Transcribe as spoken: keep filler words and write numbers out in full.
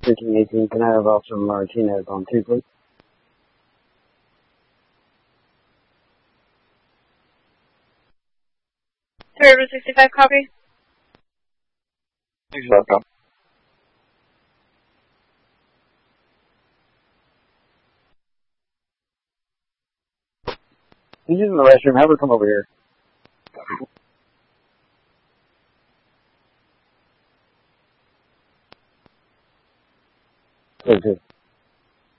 fifteen eighteen, can I have Officer Martinez on two, please? three over sixty-five, copy. Thanks, Welcome. He's in the restroom. Have her come over here. Please, please.